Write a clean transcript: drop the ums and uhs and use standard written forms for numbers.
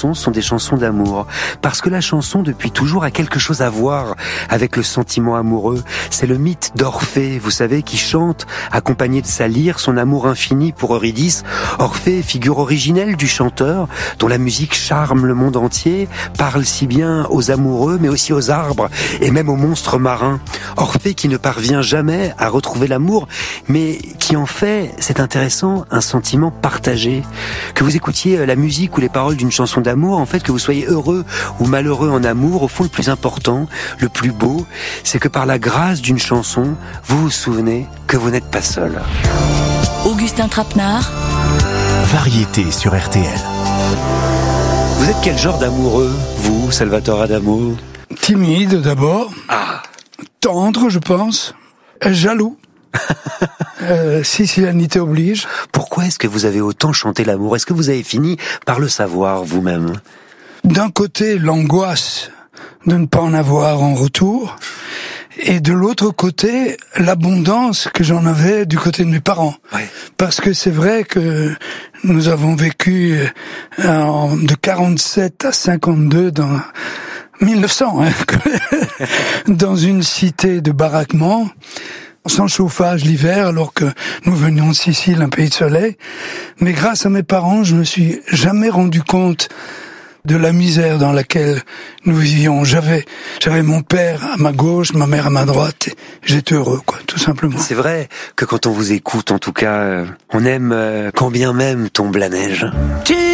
chansons sont des chansons d'amour. Parce que la chanson, depuis toujours, a quelque chose à voir avec le sentiment amoureux. C'est le mythe d'Orphée, vous savez, qui chante, accompagné de sa lyre, son amour infini pour Eurydice. Orphée, figure originelle du chanteur, dont la musique charme le monde entier, parle si bien aux amoureux, mais aussi aux arbres, et même aux monstres marins. Orphée qui ne parvient jamais à retrouver l'amour, mais qui en fait, c'est intéressant, un sentiment partagé. Que vous écoutiez la musique ou les paroles d'une chanson d'amour, en fait, que vous soyez heureux ou malheureux en amour, au fond, le plus important, le plus beau, c'est que par la grâce d'une chanson, vous vous souvenez que vous n'êtes pas seul. Augustin Trapenard. Variété sur RTL. Vous êtes quel genre d'amoureux, vous, Salvatore Adamo? Timide d'abord. Ah. Tendre, je pense. Jaloux. Sicilianité oblige. Pourquoi est-ce que vous avez autant chanté l'amour? Est-ce que vous avez fini par le savoir vous-même? D'un côté, l'angoisse de ne pas en avoir en retour, et de l'autre côté, l'abondance que j'en avais du côté de mes parents. Ouais. Parce que c'est vrai que nous avons vécu de 47 à 52 dans 1900, dans une cité de baraquement, sans chauffage l'hiver, alors que nous venions de Sicile, un pays de soleil. Mais grâce à mes parents, je me suis jamais rendu compte de la misère dans laquelle nous vivions. J'avais mon père à ma gauche, ma mère à ma droite, et j'étais heureux, quoi, tout simplement. C'est vrai que quand on vous écoute, en tout cas, on aime quand bien même tombe la neige.